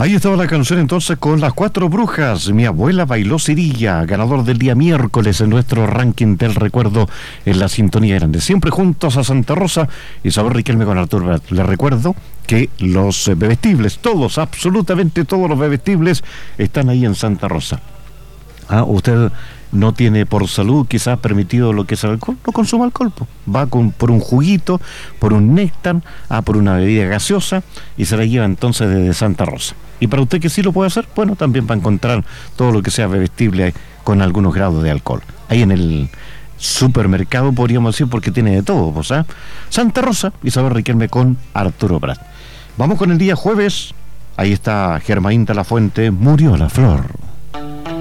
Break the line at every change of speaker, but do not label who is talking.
Ahí estaba la canción entonces con Las Cuatro Brujas. Mi abuela bailó Cirilla, ganador del día miércoles en nuestro ranking del recuerdo en la sintonía grande. Siempre juntos a Santa Rosa. Isabel Riquelme con Arturo Prat. Les recuerdo que los bebestibles, todos, absolutamente todos los bebestibles están ahí en Santa Rosa. Usted no tiene por salud quizás permitido lo que es el alcohol, no consuma alcohol, va por un juguito, por un néctar, por una bebida gaseosa y se la lleva entonces desde Santa Rosa. Y para usted que sí lo puede hacer, bueno, también va a encontrar todo lo que sea bebestible con algunos grados de alcohol. Ahí en el supermercado podríamos decir, porque tiene de todo, Santa Rosa, Isabel Riquelme con Arturo Prat. Vamos con el día jueves. Ahí está Germain de la Fuente, Murió la Flor.